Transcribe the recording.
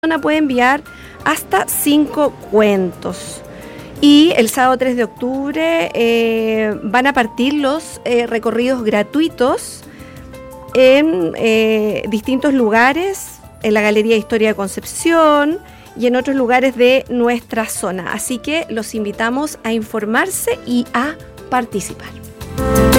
puede enviar hasta 5 cuentos. Y el sábado 3 de octubre van a partir los recorridos gratuitos en distintos lugares, en la Galería de Historia de Concepción y en otros lugares de nuestra zona. Así que los invitamos a informarse y a participar.